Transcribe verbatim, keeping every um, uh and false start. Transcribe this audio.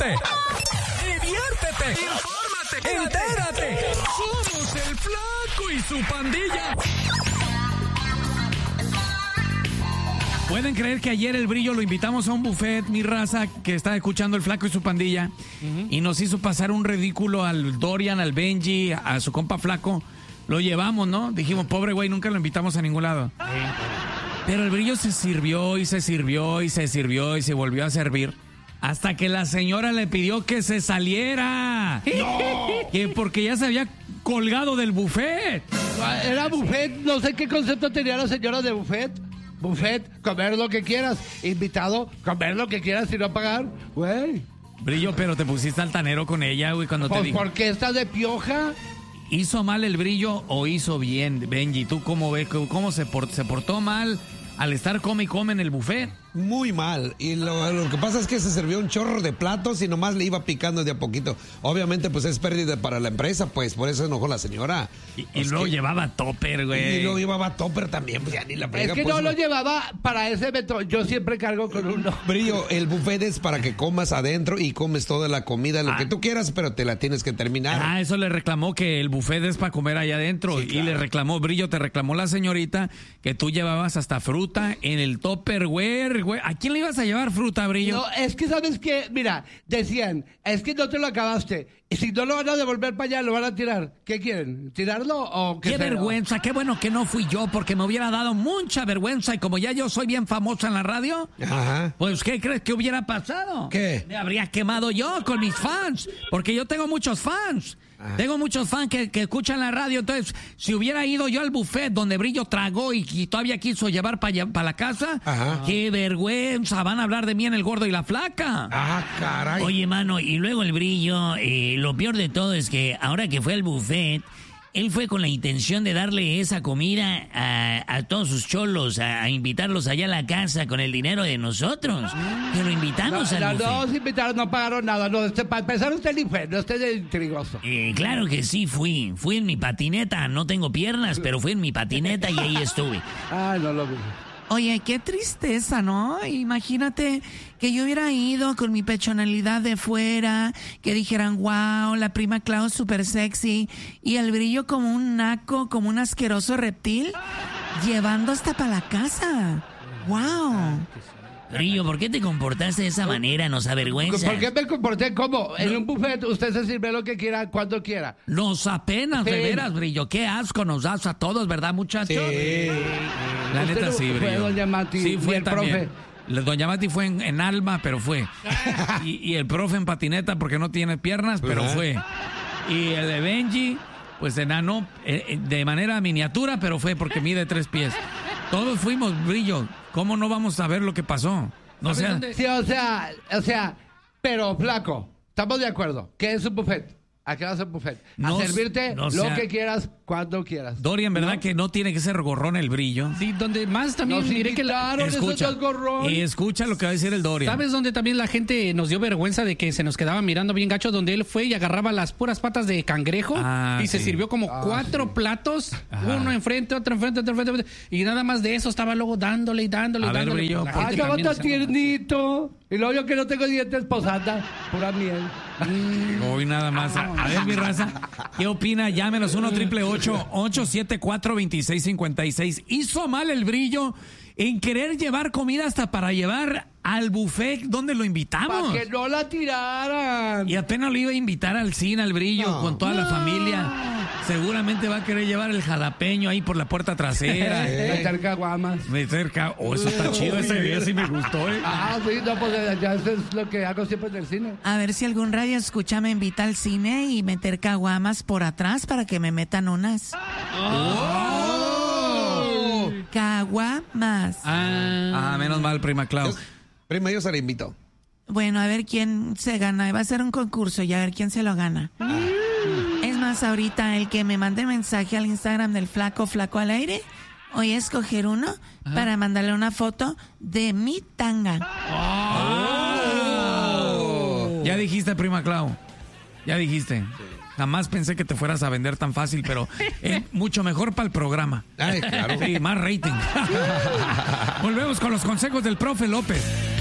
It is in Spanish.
Ríete, diviértete, infórmate, entérate. Somos el Flaco y su pandilla. ¿Pueden creer que ayer el Brillo lo invitamos a un buffet, mi raza, que está escuchando el Flaco y su pandilla, uh-huh, y nos hizo pasar un ridículo al Dorian, al Benji, a su compa Flaco? Lo llevamos, ¿no? Dijimos, pobre güey, nunca lo invitamos a ningún lado. Sí. Pero el Brillo se sirvió y se sirvió y se sirvió y se volvió a servir hasta que la señora le pidió que se saliera. ¡No! Que porque ya se había colgado del buffet. Era buffet, no sé qué concepto tenía la señora de buffet. Buffet, comer lo que quieras. Invitado, comer lo que quieras y no pagar. Güey. Brillo, pero te pusiste altanero con ella, güey, cuando pues te dijo. ¿Por qué estás de pioja? ¿Hizo mal el Brillo o hizo bien, Benji? ¿Tú cómo ves? ¿Cómo se, port- se portó mal al estar come y come en el buffet? Muy mal. Y lo, lo que pasa es que se sirvió un chorro de platos y nomás le iba picando de a poquito. Obviamente, pues es pérdida para la empresa, pues por eso enojó la señora. Y, y pues luego que... llevaba topper, güey. Y luego llevaba topper también, pues ya ni la pega. Es que pues, no no lo llevaba para ese evento. Yo siempre cargo con uno. Brillo, el buffet es para que comas adentro y comes toda la comida, lo ah. que tú quieras, pero te la tienes que terminar. Ah, eso le reclamó, que el buffet es para comer allá adentro. Sí, claro. Y le reclamó, Brillo, te reclamó la señorita que tú llevabas hasta fruta en el topperware, güey. ¿A quién le ibas a llevar fruta, Brillo? No, es que sabes que, mira, decían, es que no te lo acabaste. Y si no lo van a devolver para allá, lo van a tirar. ¿Qué quieren? ¿Tirarlo o qué? Qué sea? Vergüenza, qué bueno que no fui yo, porque me hubiera dado mucha vergüenza. Y como ya yo soy bien famosa en la radio, ajá, pues ¿qué crees que hubiera pasado? ¿Qué? Me habría quemado yo con mis fans, porque yo tengo muchos fans. Ajá. Tengo muchos fans que, que escuchan la radio. Entonces, si hubiera ido yo al buffet donde Brillo tragó y, y todavía quiso llevar para pa la casa, ajá, qué vergüenza. Van a hablar de mí en El Gordo y la Flaca. Ah, caray. Oye, mano, y luego el Brillo, eh, lo peor de todo es que ahora que fue al buffet, él fue con la intención de darle esa comida a, a todos sus cholos, a, a invitarlos allá a la casa con el dinero de nosotros. Que lo invitamos no, al no, buffet. No, nos invitaron, no pagaron nada. No, este, para empezar, usted ni fue, no esté de intrigoso. Eh, claro que sí fui. Fui en mi patineta. No tengo piernas, pero fui en mi patineta y ahí estuve. Ah, no lo vi. Oye, qué tristeza, ¿no? Imagínate que yo hubiera ido con mi pechonalidad de fuera, que dijeran, wow, la prima Clau súper sexy, y el Brillo como un naco, como un asqueroso reptil, llevando hasta para la casa. Wow. Brillo, ¿por qué te comportaste de esa manera? Nos avergüenzas. ¿Por qué me comporté como? En no. un buffet usted se sirve lo que quiera, cuando quiera. Nos apenas, sí, de veras, Brillo. Qué asco nos das a todos, ¿verdad, muchachos? Sí. La usted neta no, sí, Brillo. Fue Doña Mati, sí, fue el también. profe. Doña Mati fue en, en alma, pero fue. Y, y el profe en patineta porque no tiene piernas, pero uh-huh, fue. Y el de Benji, pues enano, eh, de manera miniatura, pero fue porque mide tres pies. Todos fuimos, Brillo. ¿Cómo no vamos a ver lo que pasó? No sea... Sí, o sea, o sea, pero Flaco, estamos de acuerdo. ¿Qué es un buffet? ¿A qué vas a un buffet? A no, servirte no sea... lo que quieras, cuando quieras. Dorian, ¿verdad ¿no? que no tiene que ser gorrón el Brillo? Sí, donde más también no, diré sí, que claro, la... escucha, eso es gorrón. Y escucha lo que va a decir el Dorian. ¿Sabes dónde también la gente nos dio vergüenza de que se nos quedaba mirando bien gacho? Donde él fue y agarraba las puras patas de cangrejo ah, y sí. se sirvió como ah, cuatro sí. platos, ajá, uno enfrente, otro enfrente, otro enfrente, y nada más de eso estaba luego dándole y dándole y dándole. Ver, Brillo. Ah, ya tan tiernito. Y luego yo que no tengo dientes, posada, pura miel. Hoy nada más. A, a ver, mi raza, ¿qué opina? Llámenos uno triple ocho ocho siete cuatro dos seis cinco seis. ¿Hizo mal el Brillo en querer llevar comida hasta para llevar al buffet donde lo invitamos? Para que no la tiraran. Y apenas lo iba a invitar al cine, al Brillo, no, con toda no. la familia. Seguramente va a querer llevar el jalapeño ahí por la puerta trasera. Meter caguamas. Meter caguamas. Oh, eso está chido, ese día sí me gustó, ¿eh? Ah, sí, no, pues ya eso es lo que hago siempre en el cine. A ver si algún radio escucha me invita al cine y meter caguamas por atrás para que me metan unas. ¡Oh! Caguamas. Ah, ah, menos mal, prima Clau. Yo, prima, yo se la invito. Bueno, a ver quién se gana. Va a ser un concurso y a ver quién se lo gana. Ah. Es más, ahorita el que me mande mensaje al Instagram del Flaco, Flaco al aire, voy a escoger uno Ajá. para mandarle una foto de mi tanga. Oh. Ya dijiste, prima Clau. Ya dijiste. Sí. Jamás pensé que te fueras a vender tan fácil, pero es mucho mejor para el programa. Ay, claro. Sí, más rating. Volvemos con los consejos del profe López.